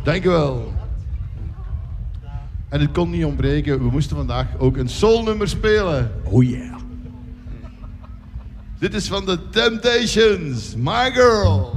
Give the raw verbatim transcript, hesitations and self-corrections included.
Dankjewel. En het kon niet ontbreken, we moesten vandaag ook een soulnummer spelen. Oh yeah. Dit is van de Temptations, My Girl.